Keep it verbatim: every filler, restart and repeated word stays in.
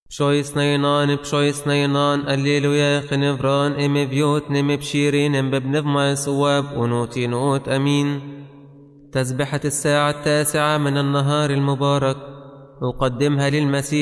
بشوي سنينان بشوي سنينان الليلويا خنفران ام بيوت نم بشيرين ام ببنف ما سواب ونوتي نوت امين. تسبحة الساعة التاسعة من النهار المبارك، أقدمها للمسيح